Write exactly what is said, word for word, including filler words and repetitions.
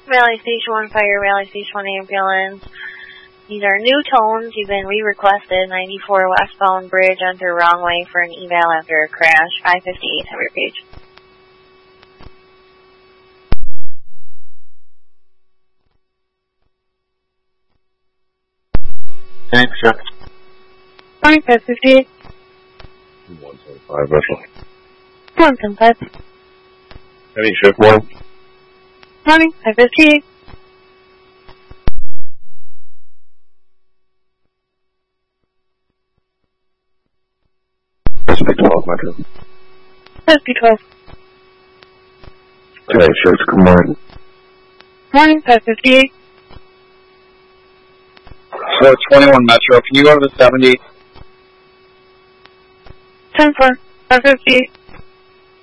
Rally Station one Fire, Rally Station one Ambulance. These are new tones. You've been re-requested. ninety-four westbound bridge, enter wrong way for an eval after a crash. five fifty-eight, have your page. Thanks, Chuck. Morning, five fifty-eight. one seventy-five, Russell. one seventy-five. Heavy shift one. Morning, five fifty-eight. S P twelve, Metro. S P twelve. Hey, shift, good morning. Morning, five fifty-eight. So twenty-one Metro, can you go to the seventy? ten four, five fifty-eight.